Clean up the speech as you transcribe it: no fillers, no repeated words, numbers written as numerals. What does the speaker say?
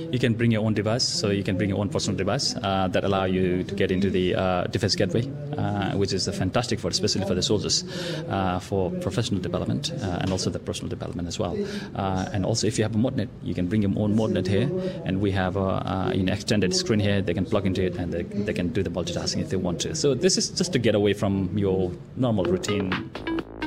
You can bring your own device, so you can bring your own personal device that allow you to get into the Defense Gateway, which is fantastic especially for the soldiers, for professional development and also the personal development as well. And also, if you have a modnet, you can bring your own modnet here, and we have an extended screen here. They can plug into it and they can do the multitasking if they want to. So this is just to get away from your normal routine